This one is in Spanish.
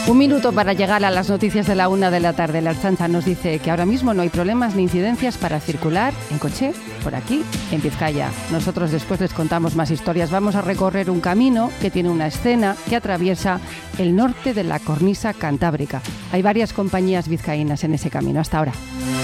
Un minuto para llegar a las noticias de la 1 de la tarde. La Ertzaintza nos dice que ahora mismo no hay problemas ni incidencias para circular en coche por aquí, en Vizcaya. Nosotros después les contamos más historias. Vamos a recorrer un camino que tiene una escena que atraviesa el norte de la cornisa cantábrica. Hay varias compañías vizcaínas en ese camino. Hasta ahora.